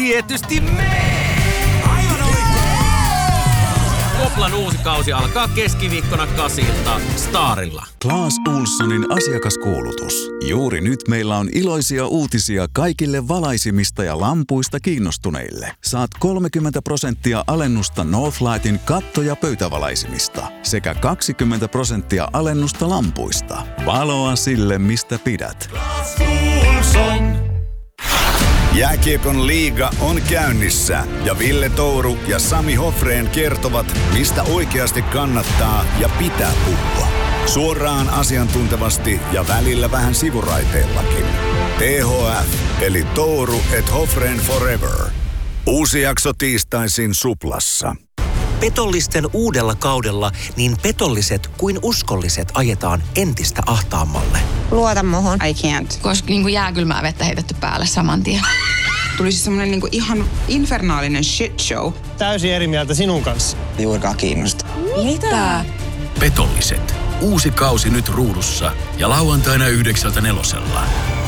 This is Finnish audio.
tietysti me! Koplan uusi kausi alkaa keskiviikkona 8 Starilla. Clas Ohlsonin asiakaskuulutus. Juuri nyt meillä on iloisia uutisia kaikille valaisimista ja lampuista kiinnostuneille. Saat 30% alennusta Northlightin katto- ja pöytävalaisimista sekä 20% alennusta lampuista. Valoa sille, mistä pidät. Clas Ohlson. Jääkiekon liiga on käynnissä ja Ville Touru ja Sami Hofrén kertovat, mistä oikeasti kannattaa ja pitää puhua. Suoraan asiantuntevasti ja välillä vähän sivuraiteellakin. THF eli Touru et Hofrén Forever. Uusi jakso tiistaisin Suplassa. Petollisten uudella kaudella niin petolliset kuin uskolliset ajetaan entistä ahtaammalle. Luota muhun. I can't. Koska jääkylmää vettä heitetty päälle saman tien. Tulisi semmoinen ihan infernaalinen shit show. Täysin eri mieltä sinun kanssa. Juurikaan kiinnosta. Mitä? Petolliset. Uusi kausi nyt ruudussa ja lauantaina 9:00.